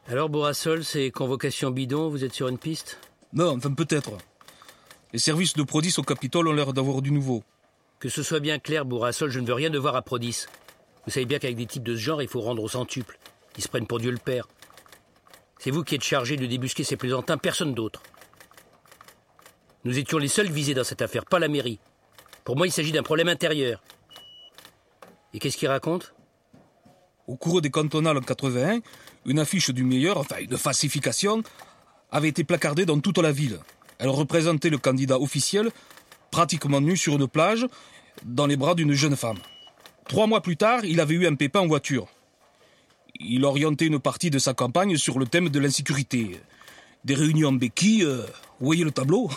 Alors, Bourrassol, c'est convocation bidon, vous êtes sur une piste? Non, enfin peut-être. Les services de Prodis au Capitole ont l'air d'avoir du nouveau. Que ce soit bien clair, Bourrassol, je ne veux rien devoir à Prodis. Vous savez bien qu'avec des types de ce genre, il faut rendre au centuple. Ils se prennent pour Dieu le Père. C'est vous qui êtes chargé de débusquer ces plaisantins, personne d'autre. Nous étions les seuls visés dans cette affaire, pas la mairie. Pour moi, il s'agit d'un problème intérieur. Et qu'est-ce qu'il raconte? Au cours des cantonales en 81, une affiche du meilleur, enfin une falsification, avait été placardée dans toute la ville. Elle représentait le candidat officiel, pratiquement nu sur une plage, dans les bras d'une jeune femme. 3 mois plus tard, il avait eu un pépin en voiture. Il orientait une partie de sa campagne sur le thème de l'insécurité. Des réunions en béquille, vous voyez le tableau?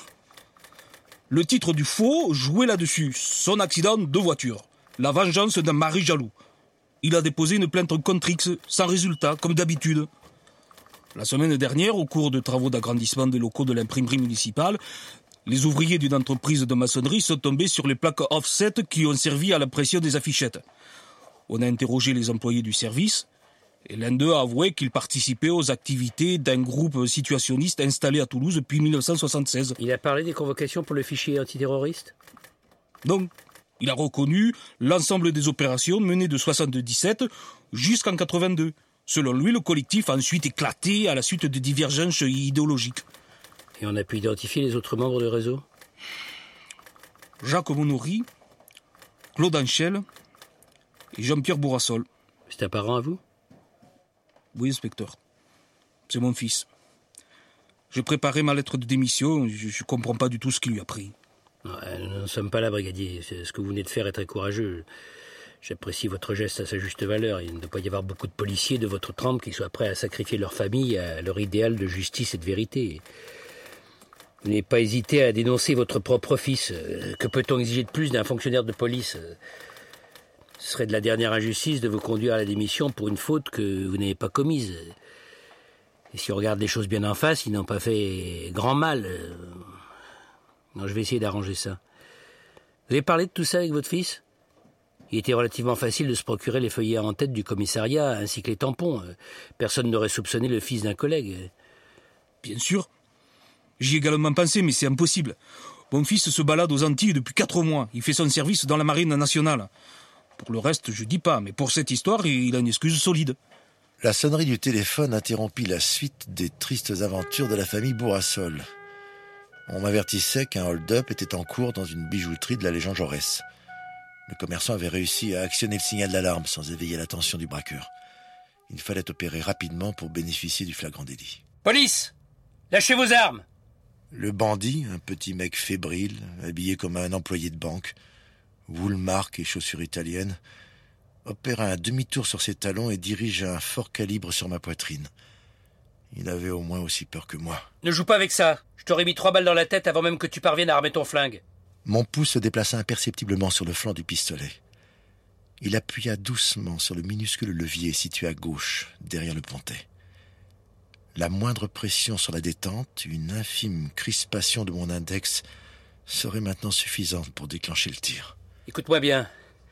Le titre du faux jouait là-dessus, son accident de voiture, la vengeance d'un mari jaloux. Il a déposé une plainte contre X, sans résultat, comme d'habitude. La semaine dernière, au cours de travaux d'agrandissement des locaux de l'imprimerie municipale, les ouvriers d'une entreprise de maçonnerie sont tombés sur les plaques offset qui ont servi à l'impression des affichettes. On a interrogé les employés du service, et l'un d'eux a avoué qu'il participait aux activités d'un groupe situationniste installé à Toulouse depuis 1976. Il a parlé des convocations pour le fichier antiterroriste? Non. Il a reconnu l'ensemble des opérations menées de 1977 jusqu'en 82. Selon lui, le collectif a ensuite éclaté à la suite de divergences idéologiques. Et on a pu identifier les autres membres du réseau? Jacques Monory, Claude Anchel et Jean-Pierre Bourrassol. C'est un parent à vous? Oui, inspecteur. C'est mon fils. J'ai préparé ma lettre de démission, je comprends pas du tout ce qui lui a pris. Nous ne sommes pas là, brigadier. Ce que vous venez de faire est très courageux. J'apprécie votre geste à sa juste valeur. Il ne doit pas y avoir beaucoup de policiers de votre trempe qui soient prêts à sacrifier leur famille à leur idéal de justice et de vérité. Vous n'avez pas hésité à dénoncer votre propre fils. Que peut-on exiger de plus d'un fonctionnaire de police? Ce serait de la dernière injustice de vous conduire à la démission pour une faute que vous n'avez pas commise. Et si on regarde les choses bien en face, ils n'ont pas fait grand mal. Non, je vais essayer d'arranger ça. Vous avez parlé de tout ça avec votre fils? Il était relativement facile de se procurer les feuillets en tête du commissariat, ainsi que les tampons. Personne n'aurait soupçonné le fils d'un collègue. Bien sûr. J'y ai également pensé, mais c'est impossible. Mon fils se balade aux Antilles depuis 4 mois. Il fait son service dans la marine nationale. Pour le reste, je dis pas, mais pour cette histoire, il a une excuse solide. La sonnerie du téléphone interrompit la suite des tristes aventures de la famille Bourrassol. On m'avertissait qu'un hold-up était en cours dans une bijouterie de la Légion Jaurès. Le commerçant avait réussi à actionner le signal d'alarme sans éveiller l'attention du braqueur. Il fallait opérer rapidement pour bénéficier du flagrant délit. Police! Lâchez vos armes! Le bandit, un petit mec fébrile, habillé comme un employé de banque, woolmark et chaussures italiennes, opère un demi-tour sur ses talons et dirige un fort calibre sur ma poitrine. Il avait au moins aussi peur que moi. Ne joue pas avec ça. Je t'aurais mis 3 balles dans la tête avant même que tu parviennes à armer ton flingue. Mon pouce se déplaça imperceptiblement sur le flanc du pistolet. Il appuya doucement sur le minuscule levier situé à gauche, derrière le pontet. La moindre pression sur la détente, une infime crispation de mon index, serait maintenant suffisante pour déclencher le tir. Écoute-moi bien.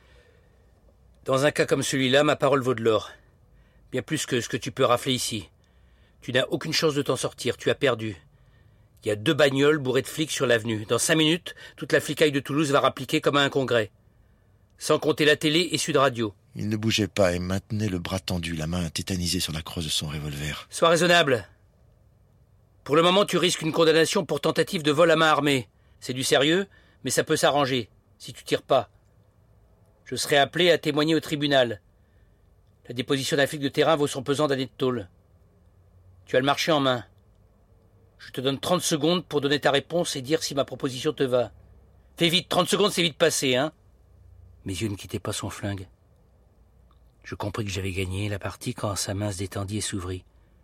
Dans un cas comme celui-là, ma parole vaut de l'or. Bien plus que ce que tu peux rafler ici. Tu n'as aucune chance de t'en sortir, tu as perdu. Il y a 2 bagnoles bourrées de flics sur l'avenue. Dans 5 minutes, toute la flicaille de Toulouse va rappliquer comme à un congrès. Sans compter la télé et Sud Radio. Il ne bougeait pas et maintenait le bras tendu, la main tétanisée sur la crosse de son revolver. Sois raisonnable. Pour le moment, tu risques une condamnation pour tentative de vol à main armée. C'est du sérieux, mais ça peut s'arranger, si tu tires pas. Je serai appelé à témoigner au tribunal. La déposition d'un flic de terrain vaut son pesant d'années de tôle. Tu as le marché en main. Je te donne 30 secondes pour donner ta réponse et dire si ma proposition te va. Fais vite, 30 secondes c'est vite passé, hein. Mes yeux ne quittaient pas son flingue. Je compris que j'avais gagné la partie quand sa main se détendit et s'ouvrit.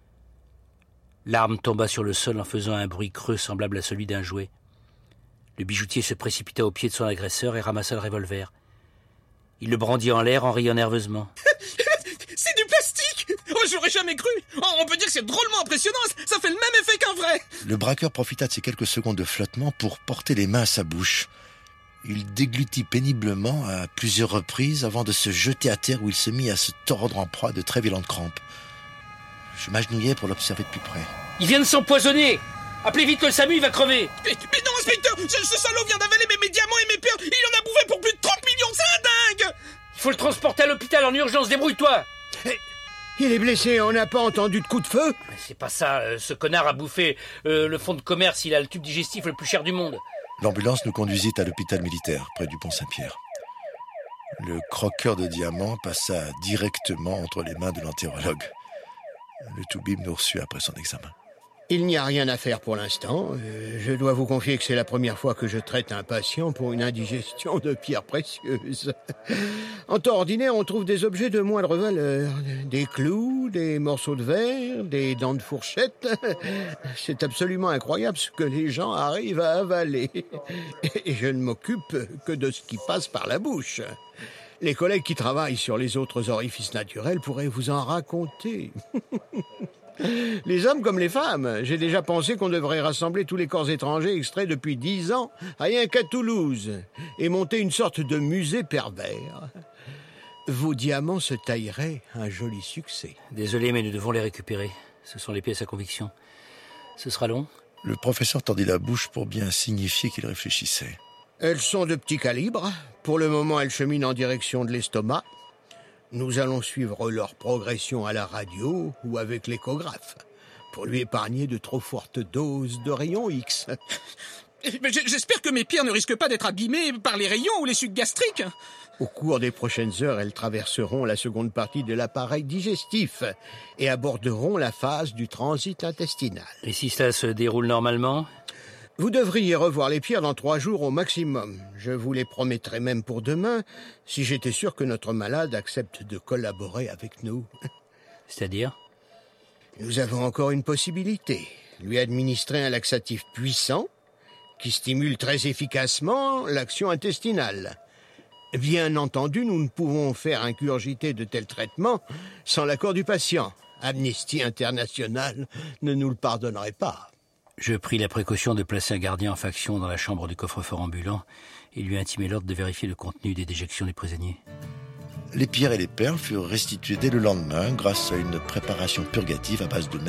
L'arme tomba sur le sol en faisant un bruit creux semblable à celui d'un jouet. Le bijoutier se précipita au pied de son agresseur et ramassa le revolver. Il le brandit en l'air en riant nerveusement. C'est du plastique! Oh, j'aurais jamais cru! Oh, on peut dire que c'est drôlement impressionnant, ça fait le même effet qu'un vrai! Le braqueur profita de ces quelques secondes de flottement pour porter les mains à sa bouche. Il déglutit péniblement à plusieurs reprises avant de se jeter à terre où il se mit à se tordre en proie de très violentes crampes. Je m'agenouillais pour l'observer de plus près. Il vient de s'empoisonner. Appelez vite le SAMU, il va crever. Mais non, inspecteur, ce salaud vient d'avaler mes diamants et mes perles. Il en a bouffé pour plus de 30 millions, c'est un dingue. Il faut le transporter à l'hôpital en urgence, débrouille-toi. Il est blessé, on n'a pas entendu de coup de feu? Mais c'est pas ça, ce connard a bouffé le fonds de commerce, il a le tube digestif le plus cher du monde. L'ambulance nous conduisit à l'hôpital militaire, près du pont Saint-Pierre. Le croqueur de diamants passa directement entre les mains de l'entérologue. Le toubib nous reçut après son examen. Il n'y a rien à faire pour l'instant. Je dois vous confier que c'est la première fois que je traite un patient pour une indigestion de pierres précieuses. En temps ordinaire, on trouve des objets de moindre valeur. Des clous, des morceaux de verre, des dents de fourchette. C'est absolument incroyable ce que les gens arrivent à avaler. Et je ne m'occupe que de ce qui passe par la bouche. Les collègues qui travaillent sur les autres orifices naturels pourraient vous en raconter. Les hommes comme les femmes, j'ai déjà pensé qu'on devrait rassembler tous les corps étrangers extraits depuis 10 ans, rien qu'à Toulouse, et monter une sorte de musée pervers. Vos diamants se tailleraient un joli succès. Désolé, mais nous devons les récupérer. Ce sont les pièces à conviction. Ce sera long. Le professeur tendit la bouche pour bien signifier qu'il réfléchissait. Elles sont de petit calibre. Pour le moment, elles cheminent en direction de l'estomac. Nous allons suivre leur progression à la radio ou avec l'échographe, pour lui épargner de trop fortes doses de rayons X. Mais j'espère que mes pierres ne risquent pas d'être abîmées par les rayons ou les sucs gastriques. Au cours des prochaines heures, elles traverseront la seconde partie de l'appareil digestif et aborderont la phase du transit intestinal. Et si cela se déroule normalement ? Vous devriez revoir les pierres dans 3 jours au maximum. Je vous les promettrais même pour demain, si j'étais sûr que notre malade accepte de collaborer avec nous. C'est-à-dire ? Nous avons encore une possibilité. Lui administrer un laxatif puissant qui stimule très efficacement l'action intestinale. Bien entendu, nous ne pouvons faire ingurgiter de tels traitements sans l'accord du patient. Amnesty International ne nous le pardonnerait pas. Je pris la précaution de placer un gardien en faction dans la chambre du coffre-fort ambulant et lui intimai l'ordre de vérifier le contenu des déjections des prisonniers. Les pierres et les perles furent restituées dès le lendemain grâce à une préparation purgative à base de